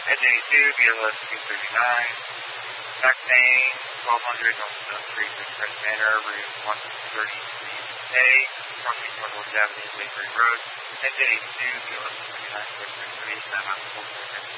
NJ2, BLS 239, back main, 1200 North South Street, Express Manor, route 133A, crossing Northwest Avenue, Lakebury Road, NJ2, BLS 239, 433, 9 Full